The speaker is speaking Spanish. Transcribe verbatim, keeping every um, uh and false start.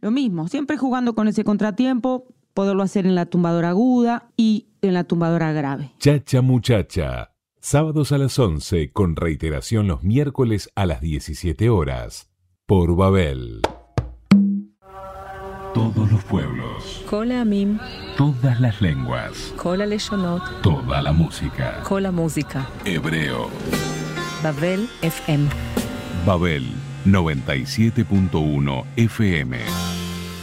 Lo mismo, siempre jugando con ese contratiempo, poderlo hacer en la tumbadora aguda y en la tumbadora grave. Chacha Muchacha. Sábados a las once, con reiteración los miércoles a las diecisiete horas. Por Babel. Todos los pueblos. Kol Amim. Todas las lenguas. Kol Leshonot. Toda la música. Kol música. Hebreo. Babel F M. Babel noventa y siete punto uno F M.